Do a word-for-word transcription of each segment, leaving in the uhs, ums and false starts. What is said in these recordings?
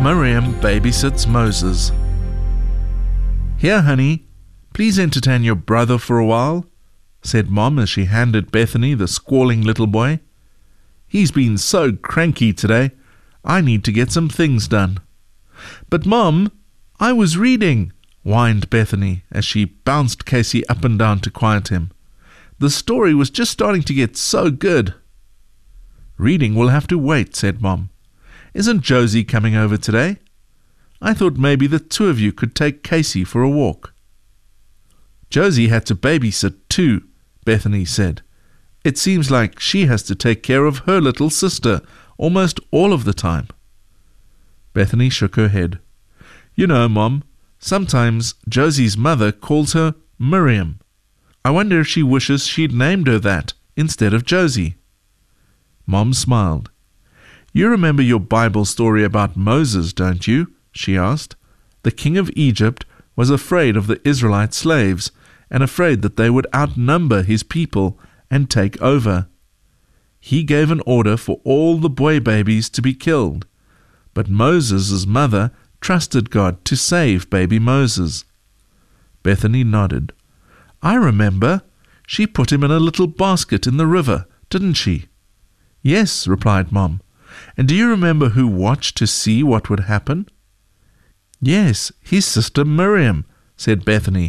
Miriam babysits Moses. "Here, honey, please entertain your brother for a while," said Mom as she handed Bethany the squalling little boy. "He's been so cranky today. I need to get some things done." "But Mom, I was reading," whined Bethany as she bounced Casey up and down to quiet him. "The story was just starting to get so good." "Reading will have to wait," said Mom. "Isn't Josie coming over today? I thought maybe the two of you could take Casey for a walk." "Josie had to babysit too," Bethany said. "It seems like she has to take care of her little sister almost all of the time." Bethany shook her head. "You know, Mom, sometimes Josie's mother calls her Miriam. I wonder if she wishes she'd named her that instead of Josie." Mom smiled. "You remember your Bible story about Moses, don't you?" she asked. "The king of Egypt was afraid of the Israelite slaves and afraid that they would outnumber his people and take over. He gave an order for all the boy babies to be killed, but Moses' mother trusted God to save baby Moses." Bethany nodded. "I remember. She put him in a little basket in the river, didn't she?" "Yes," replied Mom. "And do you remember who watched to see what would happen?" "Yes, his sister Miriam," said Bethany.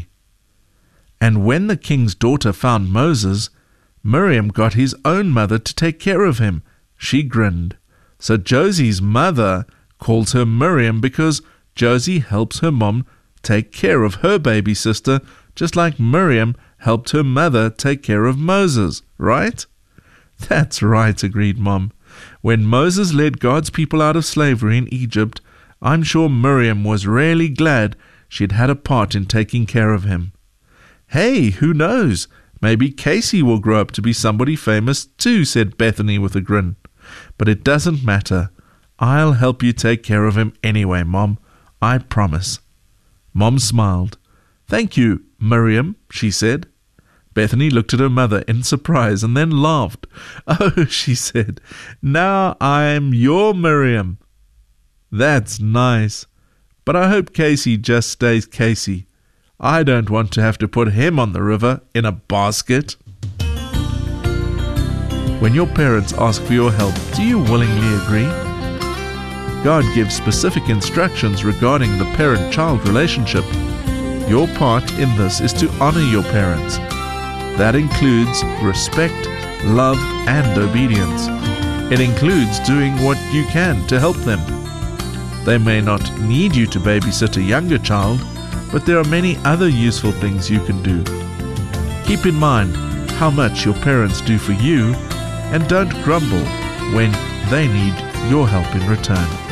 "And when the king's daughter found Moses, Miriam got his own mother to take care of him." She grinned. "So Josie's mother calls her Miriam because Josie helps her mom take care of her baby sister, just like Miriam helped her mother take care of Moses, right?" "That's right," agreed Mom. "When Moses led God's people out of slavery in Egypt, I'm sure Miriam was really glad she'd had a part in taking care of him." "Hey, who knows? Maybe Casey will grow up to be somebody famous too," said Bethany with a grin. "But it doesn't matter. I'll help you take care of him anyway, Mom. I promise." Mom smiled. "Thank you, Miriam," she said. Bethany looked at her mother in surprise and then laughed. "Oh," she said, "now I'm your Miriam." "That's nice. But I hope Casey just stays Casey. I don't want to have to put him on the river in a basket." When your parents ask for your help, do you willingly agree? God gives specific instructions regarding the parent-child relationship. Your part in this is to honor your parents. That includes respect, love, and obedience. It includes doing what you can to help them. They may not need you to babysit a younger child, but there are many other useful things you can do. Keep in mind how much your parents do for you, and don't grumble when they need your help in return.